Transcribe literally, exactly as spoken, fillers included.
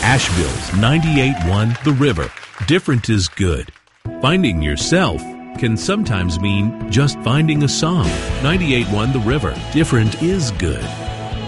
Asheville's ninety-eight point one The River. Different is good. Finding yourself can sometimes mean just finding a song. ninety-eight point one The River. Different is good.